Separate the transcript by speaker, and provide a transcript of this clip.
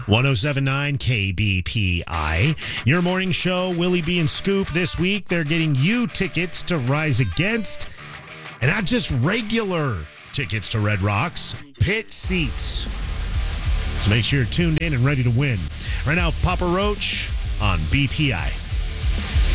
Speaker 1: 1079 KBPI. Your morning show, Willie B and Scoop. This week, they're getting you tickets to Rise Against. And not just regular tickets to Red Rocks, pit seats. So make sure you're tuned in and ready to win. Right now, Papa Roach on BPI.